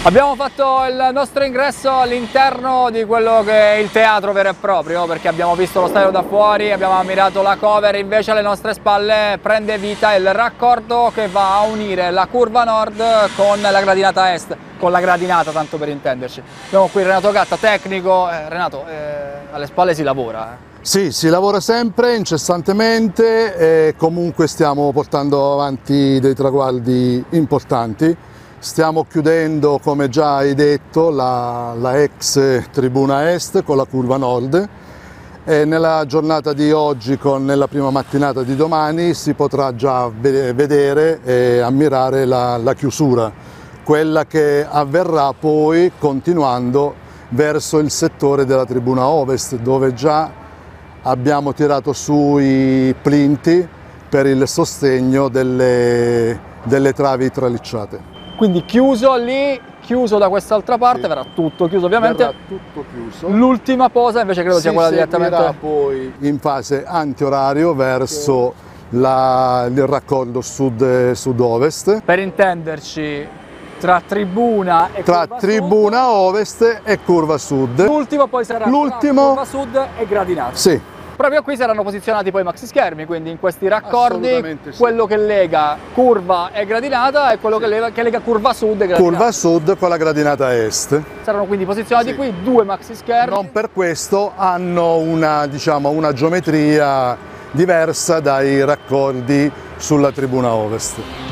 Abbiamo fatto il nostro ingresso all'interno di quello che è il teatro vero e proprio, perché abbiamo visto lo stadio da fuori, abbiamo ammirato la cover, invece alle nostre spalle prende vita il raccordo che va a unire la curva nord con la gradinata est, con la gradinata tanto per intenderci. Abbiamo qui Renato Gatta, tecnico. Renato, alle spalle si lavora. Sì, si lavora sempre, incessantemente, e comunque stiamo portando avanti dei traguardi importanti. Stiamo chiudendo, come già hai detto, la ex tribuna est con la curva nord e nella giornata di oggi, nella prima mattinata di domani, si potrà già vedere e ammirare la chiusura, quella che avverrà poi continuando verso il settore della tribuna ovest, dove già abbiamo tirato su i plinti per il sostegno delle travi tralicciate. Quindi chiuso lì, chiuso da quest'altra parte, sì. Verrà tutto chiuso ovviamente. Verrà tutto chiuso. L'ultima posa invece credo sia quella direttamente. Poi in fase antiorario verso il raccordo sud-ovest. Per intenderci, tra tribuna e tribuna ovest e curva sud. L'ultimo poi sarà curva sud e gradinata. Sì. Proprio qui saranno posizionati poi i maxi schermi, quindi in questi raccordi sì. Quello che lega curva e gradinata e quello che lega curva sud e gradinata. Curva sud con la gradinata est. Saranno quindi posizionati qui due maxi schermi. Non per questo hanno una geometria diversa dai raccordi sulla tribuna ovest.